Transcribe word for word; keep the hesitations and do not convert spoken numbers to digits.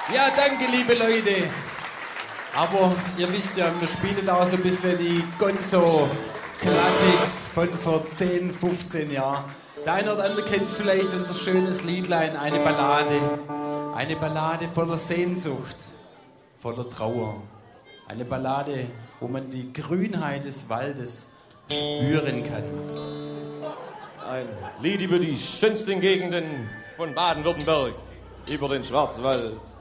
Ja, danke, liebe Leute. Aber ihr wisst ja, wir spielen auch so ein bisschen die Gonzo-Classics von vor zehn, fünfzehn Jahren. Der eine oder andere kennt vielleicht unser schönes Liedlein, eine Ballade. Eine Ballade voller Sehnsucht, voller Trauer. Eine Ballade, wo man die Grünheit des Waldes spüren kann. Ein Lied über die schönsten Gegenden von Baden-Württemberg, über den Schwarzwald.